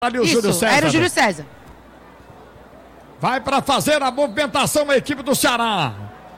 Ali o Júlio César. Era o Júlio César. Vai para fazer a movimentação a equipe do Ceará.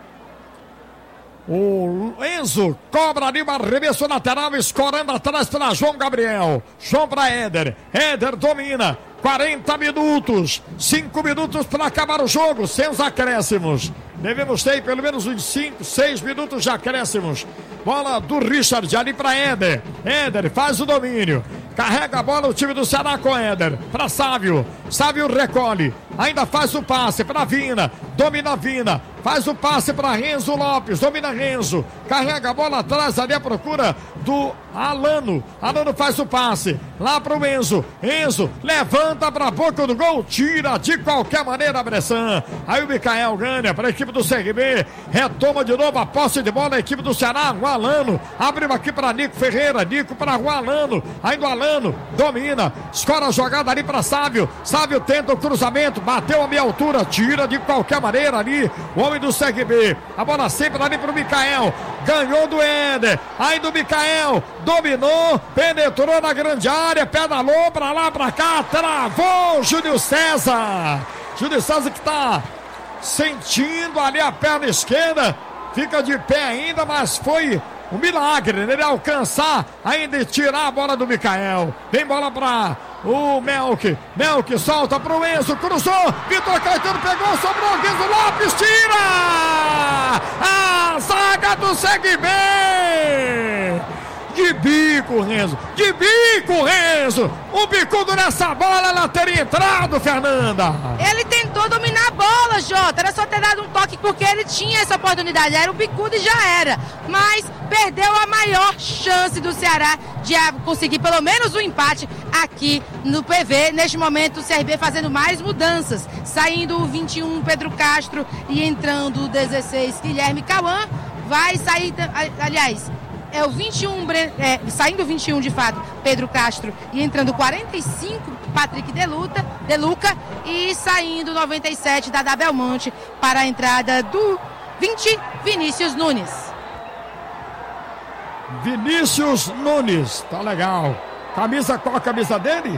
O Enzo cobra ali uma arremesso lateral, escorando atrás para João Gabriel. João para Éder. Éder domina. 40 minutos. 5 minutos para acabar o jogo, sem os acréscimos. Devemos ter pelo menos uns 5, 6 minutos de acréscimos. Bola do Richard ali para Éder. Éder faz o domínio. Carrega a bola o time do Ceará com Éder. Para Sávio. Sávio recolhe. Ainda faz o passe para Vina. Domina Vina. Faz o passe para Renzo Lopes. Domina Renzo. Carrega a bola atrás ali à procura do Alano. Alano faz o passe. Lá para o Enzo. Enzo levanta para a boca do gol. Tira de qualquer maneira a Bressan. Aí o Micael ganha para a equipe do CRB. Retoma de novo a posse de bola a equipe do Ceará. O Alano. Abriu aqui para Nico Ferreira. Nico para o Alano. Ainda o Alano domina. Escora a jogada ali para Sávio. Sávio tenta o cruzamento. Bateu a meia altura. Tira de qualquer maneira ali o homem do CRB. A bola sempre ali para o Micael. Ganhou do Éder. Aí do Micael. Dominou. Penetrou na grande área. Pedalou para lá, para cá. Travou o Júlio César. Júlio César que está sentindo ali a perna esquerda. Fica de pé ainda, mas foi um milagre, né? Ele alcançar ainda e tirar a bola do Micael. Tem bola para o Melk. Melk solta para o Enzo. Cruzou. Vitor Caetano pegou. Sobrou. Renzo Lopes. Tira! A zaga do CRB. De bico, Renzo. De bico, Renzo. O bicudo nessa bola, ela teria entrado, Fernanda. Ele tentou dominar a bola, Jota. Era só ter dado um toque porque ele tinha essa oportunidade. Era o bicudo e já era. Mas perdeu a maior chance do Ceará de conseguir pelo menos um empate aqui no PV. Neste momento, o CRB fazendo mais mudanças. Saindo o 21, Pedro Castro, e entrando o 16, Guilherme Cauã. Vai sair, aliás... É o 21, saindo o 21 de fato, Pedro Castro, e entrando o 45, Patrick De Luca, e saindo o 97, Dada Belmonte, para a entrada do 20, Vinícius Nunes. Vinícius Nunes, tá legal. Camisa, qual a camisa dele?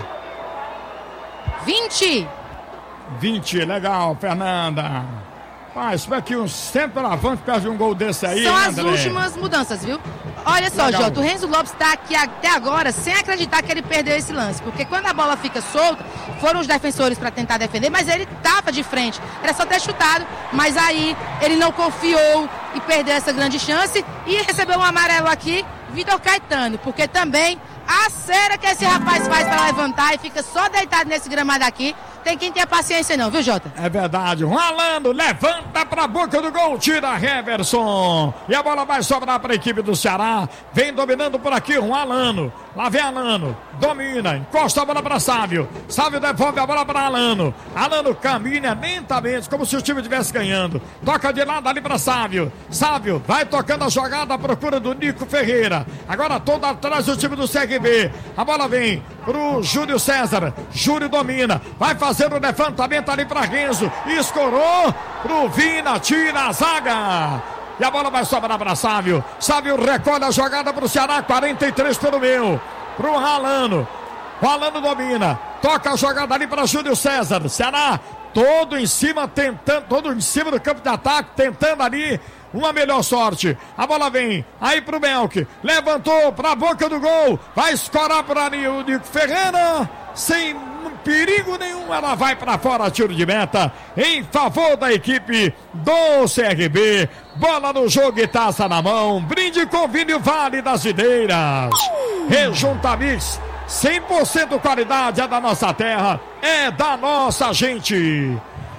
20. 20, legal, Fernanda. Mas espera que um centroavante perde um gol desse aí. São as André. últimas mudanças, viu? Olha só, legal. Jota, o Renzo Lopes está aqui até agora sem acreditar que ele perdeu esse lance. Porque quando a bola fica solta, foram os defensores para tentar defender, mas ele estava de frente. Era só ter chutado, mas aí ele não confiou e perdeu essa grande chance. E recebeu um amarelo aqui, Vitor Caetano, porque também a cera que esse rapaz faz para levantar e fica só deitado nesse gramado aqui, tem quem tenha paciência não, viu, Jota? É verdade, o Alano levanta pra boca do gol, tira Heverson. E a bola vai sobrar pra equipe do Ceará. Vem dominando por aqui o Alano. Lá vem Alano, domina, encosta a bola pra Sávio. Sávio devolve a bola pra Alano. Alano caminha lentamente, como se o time estivesse ganhando. Toca de lado ali pra Sávio. Sávio vai tocando a jogada à procura do Nico Ferreira. Agora todo atrás do time do CRB. A bola vem pro Júlio César. Júlio domina, vai fazer o levantamento ali para Renzo. Escorou pro Vina, tira a zaga. E a bola vai sobrar para Sávio. Sávio recolhe a jogada pro Ceará. 43 pelo meio. Pro Alano. O Alano domina. Toca a jogada ali para Júlio César. Ceará todo em cima, tentando, todo em cima do campo de ataque, tentando ali uma melhor sorte. A bola vem aí pro Melk. Levantou para a boca do gol. Vai escorar por ali o Nico Ferreira. Sem perigo nenhum, ela vai para fora, tiro de meta em favor da equipe do CRB. Bola no jogo e taça na mão. Brinde com Vinho Vale das Videiras. Rejunta Mix, 100% qualidade, é da nossa terra, é da nossa gente.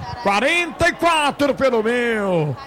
44 pelo meu.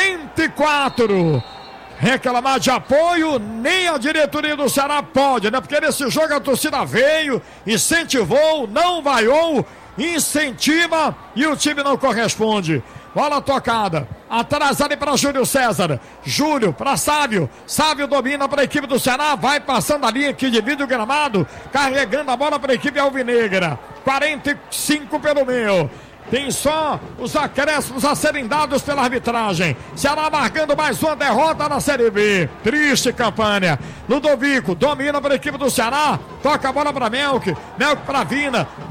44. Reclamar de apoio, nem a diretoria do Ceará pode, né? Porque nesse jogo a torcida veio, incentivou, não vaiou, incentiva e o time não corresponde. Bola tocada, atrás ali para Júlio César. Júlio para Sávio. Sávio domina para a equipe do Ceará, vai passando a linha que divide o gramado, carregando a bola para a equipe alvinegra. 45 pelo meio. Tem só os acréscimos a serem dados pela arbitragem. Ceará marcando mais uma derrota na Série B. Triste campanha. Ludovico domina para a equipe do Ceará. Toca a bola para Melk. Melk para Vina.